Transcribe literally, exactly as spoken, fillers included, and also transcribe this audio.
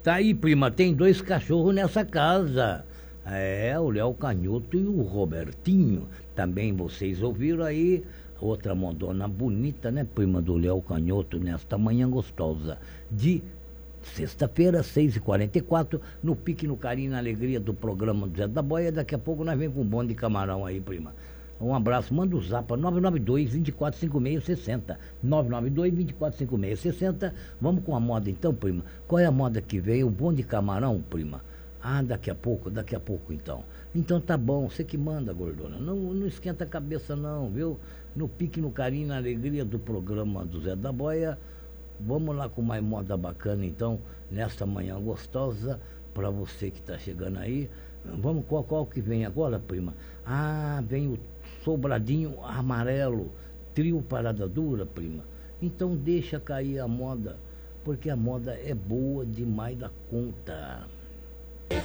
Tá aí, prima, tem dois cachorros nessa casa. É, o Léo Canhoto e o Robertinho. Também vocês ouviram aí. Outra mondona bonita, né, prima do Léo Canhoto, nesta manhã gostosa de sexta-feira, seis e quarenta e quatro, no Pique, no Carinho, na alegria do programa do Zé da Boia. Daqui a pouco nós vemos com um bonde de camarão aí, prima. Um abraço, manda o zap nove nove dois, dois quatro cinco seis seis zero. nove nove dois, dois quatro cinco seis seis zero. Vamos com a moda então, prima. Qual é a moda que veio? O bonde de camarão, prima? Ah, daqui a pouco, daqui a pouco então. Então tá bom, você que manda, gordona. Não, não esquenta a cabeça não, viu? No Pique, no Carinho, na alegria do programa do Zé da Boia. Vamos lá com mais moda bacana então, nesta manhã gostosa, para você que tá chegando aí. Vamos, qual, qual que vem agora, prima? Ah, vem o Sobradinho Amarelo, trio Parada Dura, prima. Então deixa cair a moda, porque a moda é boa demais da conta.